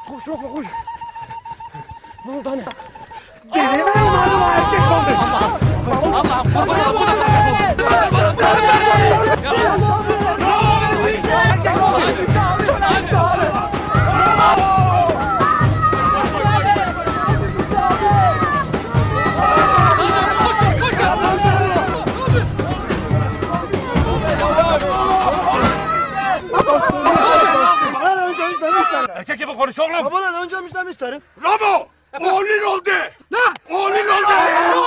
Koş Ramo koş. Ne oldu anne? Gelin mi umarım erkek oldu? Allah'ım kurban olayım. Erkek gibi konuş oğlum. Babadan önce müjdemiş isterim. Ramo! Oğlun oldu! Ne? Oğlun oldu!